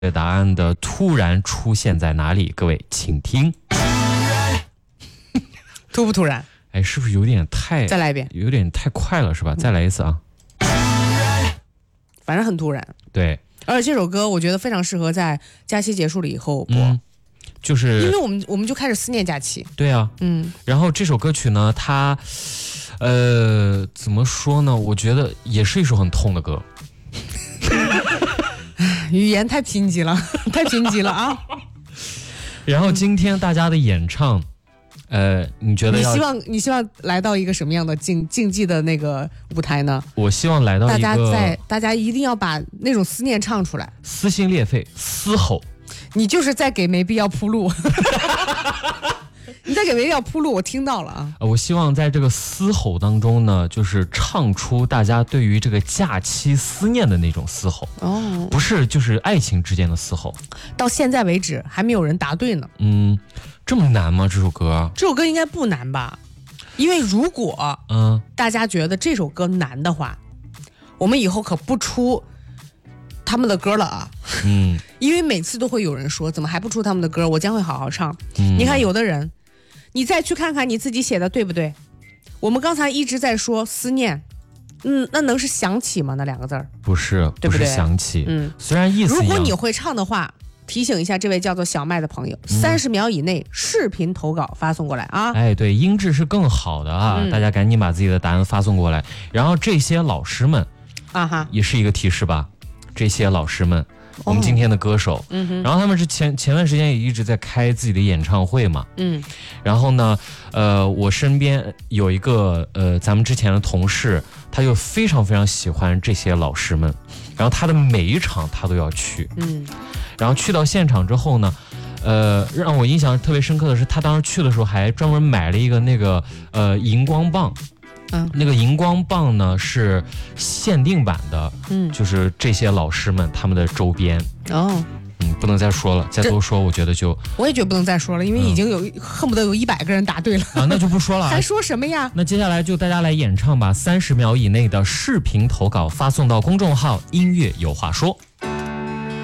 答案的突然出现在哪里？各位请听。 突不突然？ 哎，是不是有点太…… 再来一遍， 有点太快了，是吧？再来一次啊！ 反正很突然。 对， 而且这首歌我觉得非常适合在假期结束了以后播， 就是因为我们就开始思念假期。 对啊，然后这首歌曲呢，它怎么说呢？我觉得也是一首很痛的歌。 语言太贫瘠了，太贫瘠了啊！ 然后今天大家的演唱，你觉得你希望来到一个什么样的竞技的那个舞台呢？ 我希望来到一个大家一定要把那种思念唱出来， 撕心裂肺，嘶吼。 你就是在给没必要铺路。你在给没必要铺路，我听到了啊！ 我希望在这个嘶吼当中呢，就是唱出大家对于这个假期思念的那种嘶吼哦，不是就是爱情之间的嘶吼。 到现在为止还没有人答对呢。 这么难吗？这首歌？ 这首歌应该不难吧？因为如果大家觉得这首歌难的话，我们以后可不出他们的歌了啊！因为每次都会有人说，怎么还不出他们的歌？我将会好好唱。你看，有的人。你再去看看你自己写的对不对？我们刚才一直在说思念，那能是想起吗？那两个字儿不是， 对不对？ 不是想起，虽然意思一样。 如果你会唱的话，提醒一下这位叫做小麦的朋友，30秒以内视频投稿发送过来啊！ 哎，对，音质是更好的啊，大家赶紧把自己的答案发送过来。然后这些老师们也是一个提示吧，这些老师们。我们今天的歌手，然后他们是前段时间也一直在开自己的演唱会嘛，然后呢，我身边有一个咱们之前的同事，他就非常非常喜欢这些老师们，然后他的每一场他都要去，然后去到现场之后呢，让我印象特别深刻的是，他当时去的时候还专门买了一个那个荧光棒。那个荧光棒呢是限定版的，就是这些老师们他们的周边不能再说了，再多说我觉得我也觉得不能再说了，因为已经恨不得有100个人答对了啊，那就不说了， 还说什么呀？ 那接下来就大家来演唱吧，30秒以内的视频投稿发送到公众号音乐有话说。